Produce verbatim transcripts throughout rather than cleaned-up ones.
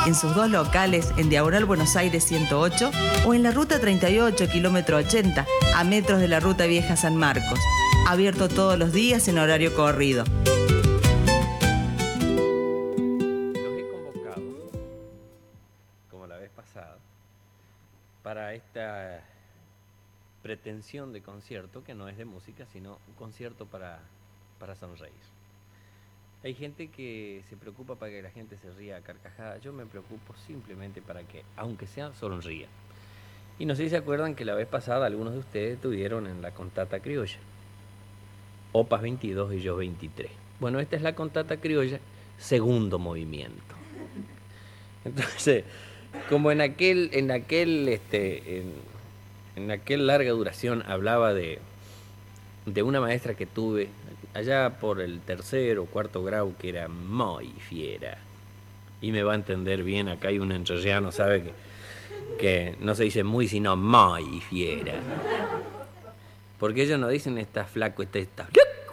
en sus dos locales en Diagonal Buenos Aires ciento ocho o en la Ruta treinta y ocho, kilómetro ochenta, a metros de la Ruta Vieja San Marcos. Abierto todos los días en horario corrido. Los he convocado, como la vez pasada, para esta pretensión de concierto, que no es de música, sino un concierto para, para sonreír. Hay gente que se preocupa para que la gente se ría a carcajadas. Yo me preocupo simplemente para que, aunque sea, sonría. Y no sé si se acuerdan que la vez pasada algunos de ustedes tuvieron en la Contata Criolla Opas veintidós y yo veintitrés. Bueno, esta es la Contata Criolla, segundo movimiento. Entonces, como en aquel, en aquel, este, en, en aquel larga duración hablaba de, de una maestra que tuve allá por el tercer o cuarto grado, que era muy fiera. Y me va a entender bien, acá hay un entrerriano, sabe que, que no se dice muy, sino muy fiera. Porque ellos no dicen está flaco, está, está.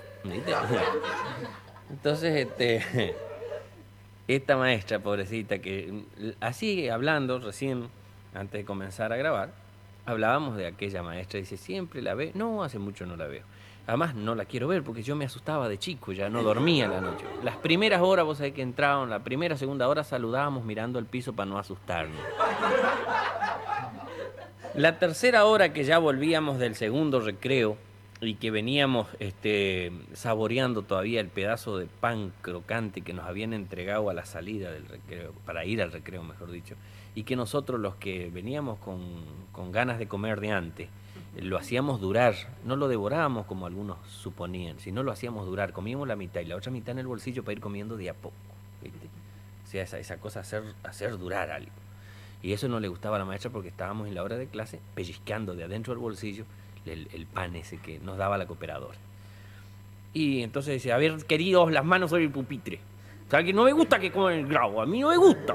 Entonces, este, esta maestra, pobrecita, que así hablando recién, antes de comenzar a grabar, hablábamos de aquella maestra. Dice, ¿siempre la ve? No, hace mucho no la veo. Además, no la quiero ver porque yo me asustaba de chico, ya no dormía la noche. Las primeras horas, vos sabés que entraban, la primera, segunda hora saludábamos mirando el piso para no asustarnos. La tercera hora, que ya volvíamos del segundo recreo y que veníamos este, saboreando todavía el pedazo de pan crocante que nos habían entregado a la salida del recreo, para ir al recreo, mejor dicho, y que nosotros, los que veníamos con, con ganas de comer de antes, lo hacíamos durar, no lo devorábamos como algunos suponían, sino lo hacíamos durar, comíamos la mitad y la otra mitad en el bolsillo para ir comiendo de a poco, ¿viste? O sea, esa, esa cosa, hacer, hacer durar algo. Y eso no le gustaba a la maestra porque estábamos en la hora de clase pellizcando de adentro del bolsillo el, el pan ese que nos daba la cooperadora. Y entonces decía, a ver, queridos, las manos sobre el pupitre. O sea, que no me gusta que coman el grabo, a mí no me gusta.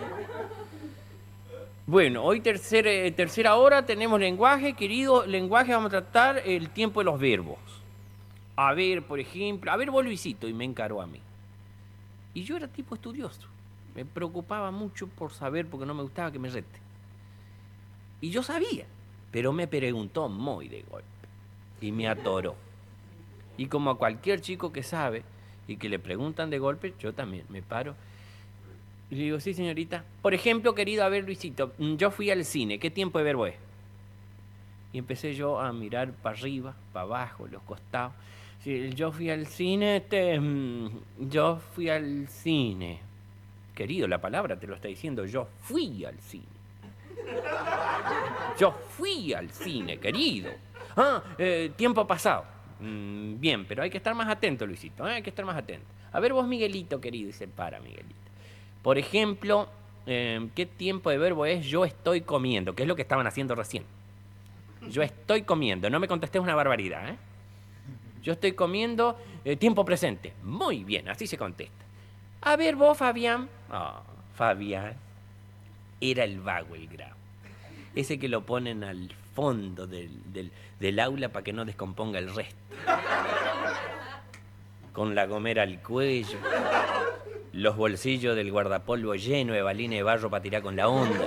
Bueno, hoy tercer, eh, tercera hora tenemos lenguaje, querido lenguaje, vamos a tratar el tiempo de los verbos. A ver, por ejemplo, a ver vos, Luisito, y me encaró a mí. Y yo era tipo estudioso. Me preocupaba mucho por saber, porque no me gustaba que me rete. Y yo sabía, pero me preguntó muy de golpe. Y me atoró. Y como a cualquier chico que sabe y que le preguntan de golpe, yo también me paro. Y le digo, sí, señorita. Por ejemplo, querido, a ver, Luisito, yo fui al cine. ¿Qué tiempo de verbo es? Y empecé yo a mirar para arriba, para abajo, los costados. Sí, yo fui al cine, este, yo fui al cine. Querido, la palabra te lo está diciendo, yo fui al cine. Yo fui al cine, querido. Ah, eh, tiempo pasado. Mm, bien, pero hay que estar más atento, Luisito, ¿eh? Hay que estar más atento. A ver vos, Miguelito, querido, y se para, Miguelito. Por ejemplo, eh, ¿qué tiempo de verbo es yo estoy comiendo? Que es lo que estaban haciendo recién. Yo estoy comiendo, no me contestés una barbaridad, ¿eh? Yo estoy comiendo, eh, tiempo presente. Muy bien, así se contesta. A ver vos, Fabián. Ah, oh, Fabián. Era el vago el grado. Ese que lo ponen al fondo del, del, del aula para que no descomponga el resto. Con la gomera al cuello. Los bolsillos del guardapolvo llenos de balines de barro para tirar con la onda.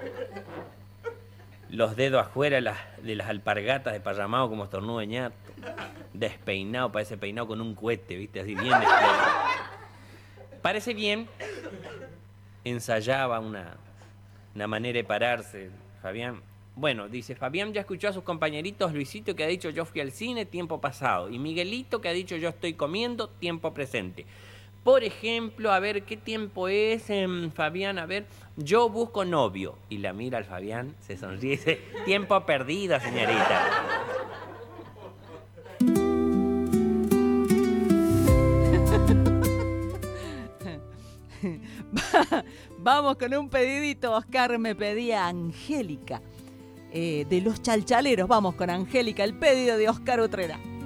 Los dedos afuera de las, de las alpargatas desparramados como estornudo de ñato. Despeinado, parece peinado con un cohete, ¿viste? Así bien despeinado. Parece bien. Ensayaba una, una manera de pararse, Fabián. Bueno, dice, Fabián ya escuchó a sus compañeritos, Luisito que ha dicho yo fui al cine, tiempo pasado. Y Miguelito que ha dicho yo estoy comiendo, tiempo presente. Por ejemplo, a ver, ¿qué tiempo es, eh, Fabián? A ver, yo busco novio. Y la mira al Fabián, se sonríe y dice, tiempo perdido, señorita. Vamos con un pedidito. Oscar me pedía Angélica, eh, de Los Chalchaleros. Vamos con Angélica, el pedido de Oscar Utrera.